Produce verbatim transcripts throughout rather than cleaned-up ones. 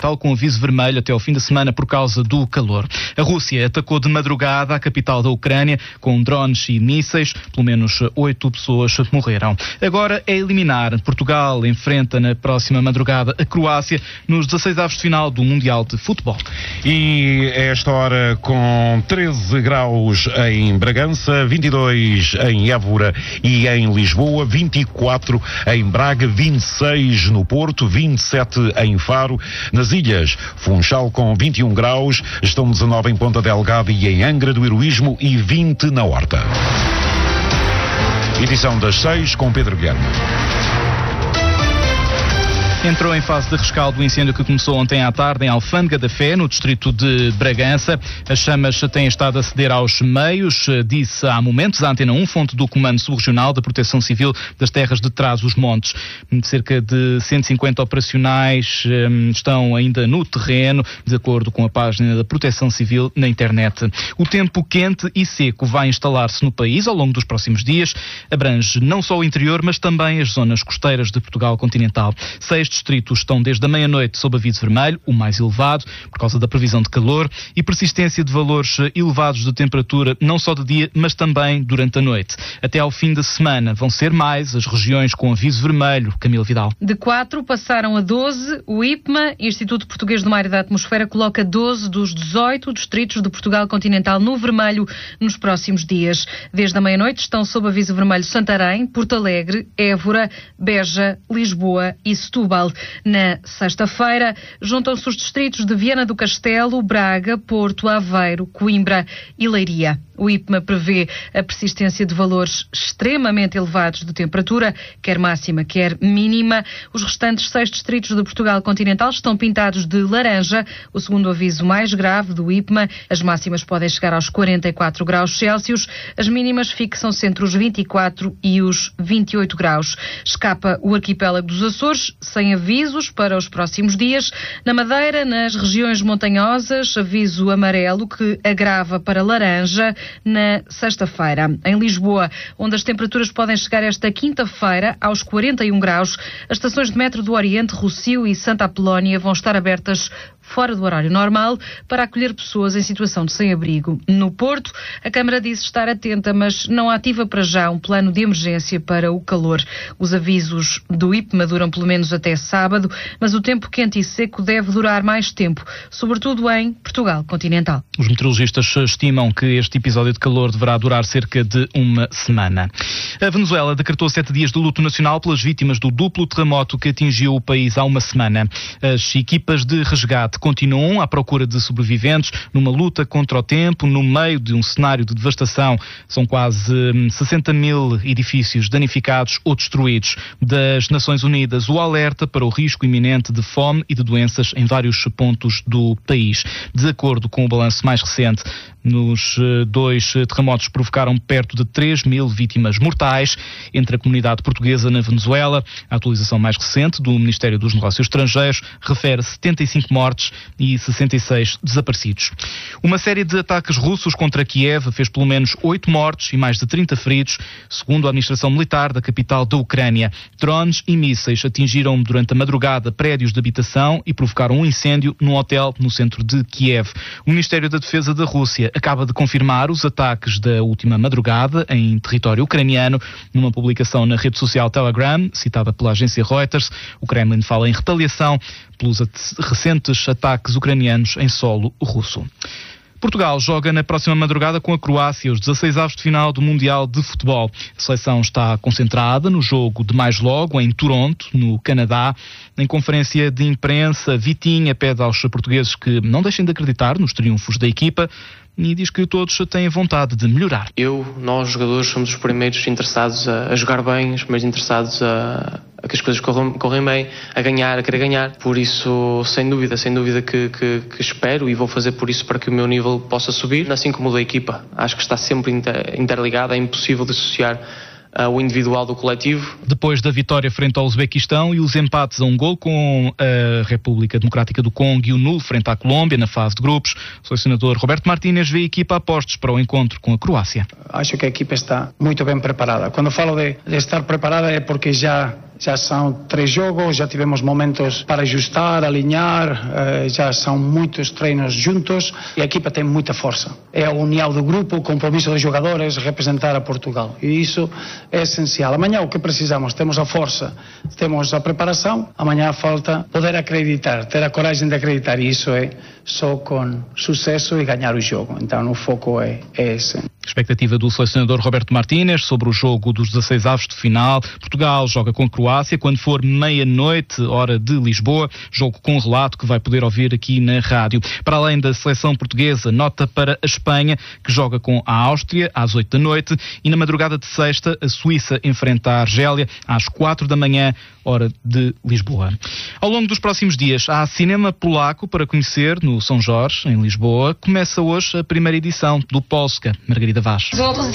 tal com aviso vermelho até ao fim da semana por causa do calor. A Rússia atacou de madrugada a capital da Ucrânia com drones e mísseis. Pelo menos oito pessoas morreram. Agora é eliminar. Portugal enfrenta na próxima madrugada a Croácia nos dezasseis avos de final do Mundial de Futebol. E a esta hora com treze graus em Bragança, vinte e dois em Évora e em Lisboa, vinte e quatro em Braga, vinte e seis no Porto, vinte e sete em Faro. Nas ilhas, Funchal com vinte e um graus, estão dezanove em Ponta Delgada e em Angra do Heroísmo e vinte na Horta. Edição das seis com Pedro Guilherme. Entrou em fase de rescaldo o incêndio que começou ontem à tarde em Alfândega da Fé, no distrito de Bragança. As chamas têm estado a ceder aos meios, disse há momentos a Antena um, fonte do Comando Subregional da Proteção Civil das Terras de Trás-os-Montes. Cerca de cento e cinquenta operacionais um, estão ainda no terreno, de acordo com a página da Proteção Civil na internet. O tempo quente e seco vai instalar-se no país ao longo dos próximos dias. Abrange não só o interior, mas também as zonas costeiras de Portugal continental. Seis distritos estão desde a meia-noite sob aviso vermelho, o mais elevado, por causa da previsão de calor e persistência de valores elevados de temperatura, não só de dia, mas também durante a noite. Até ao fim da semana vão ser mais as regiões com aviso vermelho. Camila Vidal. De quatro passaram a doze. O I P M A, Instituto Português do Mar e da Atmosfera, coloca doze dos dezoito distritos de Portugal continental no vermelho nos próximos dias. Desde a meia-noite estão sob aviso vermelho Santarém, Porto Alegre, Évora, Beja, Lisboa e Setúbal. Na sexta-feira, juntam-se os distritos de Viana do Castelo, Braga, Porto, Aveiro, Coimbra e Leiria. O I P M A prevê a persistência de valores extremamente elevados de temperatura, quer máxima, quer mínima. Os restantes seis distritos de Portugal continental estão pintados de laranja, o segundo aviso mais grave do I P M A. As máximas podem chegar aos quarenta e quatro graus Celsius, as mínimas fixam-se entre os vinte e quatro e os vinte e oito graus. Escapa o arquipélago dos Açores, sem avisos para os próximos dias. Na Madeira, nas regiões montanhosas, aviso amarelo que agrava para laranja na sexta-feira. Em Lisboa, onde as temperaturas podem chegar esta quinta-feira aos quarenta e um graus, as estações de metro do Oriente, Rossio e Santa Apolónia vão estar abertas fora do horário normal para acolher pessoas em situação de sem-abrigo. No Porto, a Câmara disse estar atenta, mas não ativa para já um plano de emergência para o calor. Os avisos do I P M A duram pelo menos até sábado, mas o tempo quente e seco deve durar mais tempo, sobretudo em Portugal continental. Os meteorologistas estimam que este episódio de calor deverá durar cerca de uma semana. A Venezuela decretou sete dias de luto nacional pelas vítimas do duplo terremoto que atingiu o país há uma semana. As equipas de resgate continuam à procura de sobreviventes numa luta contra o tempo, no meio de um cenário de devastação. São quase sessenta mil edifícios danificados ou destruídos. Das Nações Unidas, o alerta para o risco iminente de fome e de doenças em vários pontos do país. De acordo com o balanço mais recente, nos dois terremotos provocaram perto de três mil vítimas mortais entre a comunidade portuguesa na Venezuela. A atualização mais recente do Ministério dos Negócios Estrangeiros refere setenta e cinco mortes e sessenta e seis desaparecidos. Uma série de ataques russos contra Kiev fez pelo menos oito mortes e mais de trinta feridos, segundo a administração militar da capital da Ucrânia. Drones e mísseis atingiram durante a madrugada prédios de habitação e provocaram um incêndio num hotel no centro de Kiev. O Ministério da Defesa da Rússia acaba de confirmar os ataques da última madrugada em território ucraniano. Numa publicação na rede social Telegram, citada pela agência Reuters, o Kremlin fala em retaliação pelos recentes ataques ucranianos em solo russo. Portugal joga na próxima madrugada com a Croácia, os dezasseis avos de final do Mundial de Futebol. A seleção está concentrada no jogo de mais logo, em Toronto, no Canadá. Em conferência de imprensa, Vitinha pede aos portugueses que não deixem de acreditar nos triunfos da equipa e diz que todos têm vontade de melhorar. Eu, nós jogadores, somos os primeiros interessados a, a jogar bem, os primeiros interessados a, a que as coisas corram, correm bem, a ganhar, a querer ganhar. Por isso, sem dúvida, sem dúvida que, que, que espero e vou fazer por isso para que o meu nível possa subir, assim como o da equipa. Acho que está sempre inter, interligado, é impossível dissociar Uh, o individual do coletivo. Depois da vitória frente ao Uzbequistão e os empates a um gol com a República Democrática do Congo e o nulo frente à Colômbia na fase de grupos, o selecionador Roberto Martínez vê a equipa a postos para o encontro com a Croácia. Acho que a equipa está muito bem preparada. Quando falo de, de estar preparada é porque já Já são três jogos, já tivemos momentos para ajustar, alinhar, já são muitos treinos juntos e a equipa tem muita força. É a união do grupo, o compromisso dos jogadores, representar a Portugal. E isso é essencial. Amanhã o que precisamos? Temos a força, temos a preparação, amanhã falta poder acreditar, ter a coragem de acreditar, e isso é só com sucesso e ganhar o jogo. Então o foco é, é esse. Expectativa do selecionador Roberto Martínez sobre o jogo dos dezasseis avos de final. Portugal joga com a Croácia quando for meia-noite, hora de Lisboa. Jogo com relato que vai poder ouvir aqui na rádio. Para além da seleção portuguesa, nota para a Espanha, que joga com a Áustria às oito da noite. E na madrugada de sexta, a Suíça enfrenta a Argélia às quatro da manhã, hora de Lisboa. Ao longo dos próximos dias, há cinema polaco para conhecer no São Jorge, em Lisboa. Começa hoje a primeira edição do Polska. Margarida Vaz.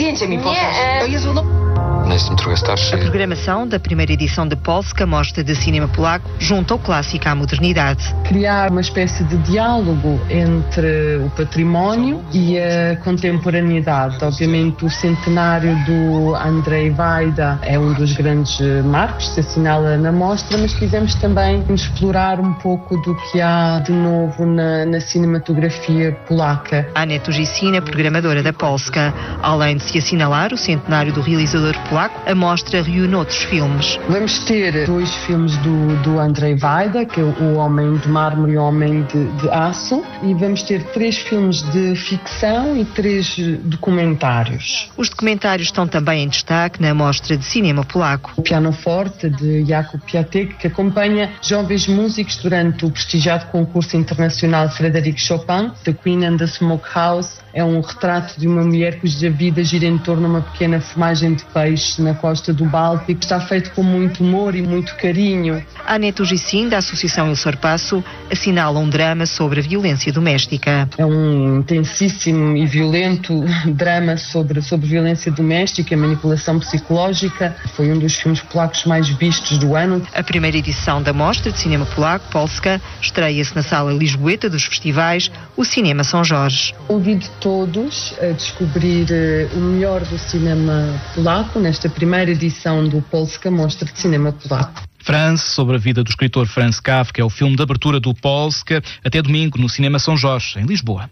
A programação da primeira edição de Polska, mostra de cinema polaco, junta o clássico à modernidade. Criar uma espécie de diálogo entre o património e a contemporaneidade. Obviamente o centenário do Andrzej Wajda é um dos grandes marcos, se assinala na mostra, mas quisemos também explorar um pouco do que há de novo na, na cinematografia polaca. Aneta Tuzicina, programadora da Polska. Além de se assinalar o centenário do realizador polaco, a mostra reúne outros filmes. Vamos ter dois filmes do, do Andrzej Wajda, que é o Homem de Mármore e o Homem de, de Aço, e vamos ter três filmes de ficção e três documentários. Os documentários estão também em destaque na mostra de cinema polaco. O Pianoforte, de Jakub Piatek, que acompanha jovens músicos durante o prestigiado concurso internacional Frédéric Chopin. The Queen and the Smokehouse é um retrato de uma mulher cuja vida gira em torno de uma pequena formagem de peixe na costa do Báltico. Está feito com muito humor e muito carinho. A Aneta Tuzicina, da Associação Il Sorpasso, assinala um drama sobre a violência doméstica. É um intensíssimo e violento drama sobre, sobre violência doméstica e manipulação psicológica. Foi um dos filmes polacos mais vistos do ano. A primeira edição da Mostra de Cinema Polaco, Polska, estreia-se na Sala Lisboeta dos Festivais, o Cinema São Jorge. Convido todos a descobrir uh, o melhor do cinema polaco nesta primeira edição do Polska, Mostra de Cinema Polaco. France, sobre a vida do escritor Franz Kafka, é o filme de abertura do Polska, até domingo no Cinema São Jorge, em Lisboa.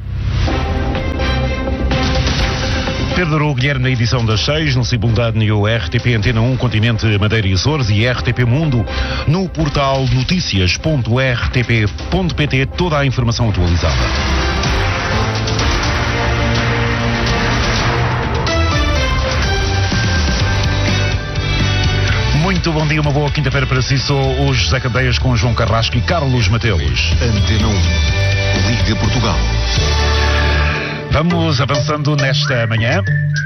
Pedro Guilherme na edição das seis, no simultâneo R T P Antena um, Continente, Madeira e Açores, e R T P Mundo no portal noticias ponto r t p ponto p t, toda a informação atualizada. Muito bom dia, uma boa quinta-feira para si. Sou o José Candeias com João Carrasco e Carlos Mateus. Antena um, Liga Portugal. Vamos avançando nesta manhã.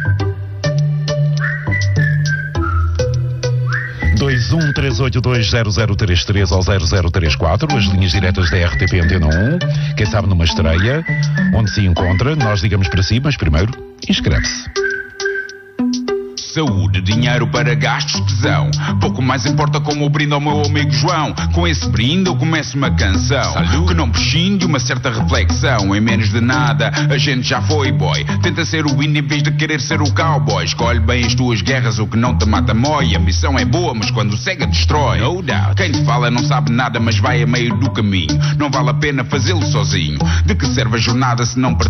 dois um três oito dois zero zero três três ou zero zero três quatro, as linhas diretas da R T P Antena um. Quem sabe numa estreia, onde se encontra, nós digamos para si, mas primeiro, inscreve-se. Saúde, dinheiro para gastos, tesão. Pouco mais importa como o brinde ao meu amigo João. Com esse brinde eu começo uma canção Salud. Que não prescinde uma certa reflexão. Em menos de nada a gente já foi boy. Tenta ser o índio em vez de querer ser o cowboy. Escolhe bem as tuas guerras, o que não te mata mói. A missão é boa, mas quando cega destrói. No doubt. Quem te fala não sabe nada, mas vai a meio do caminho. Não vale a pena fazê-lo sozinho. De que serve a jornada se não pertence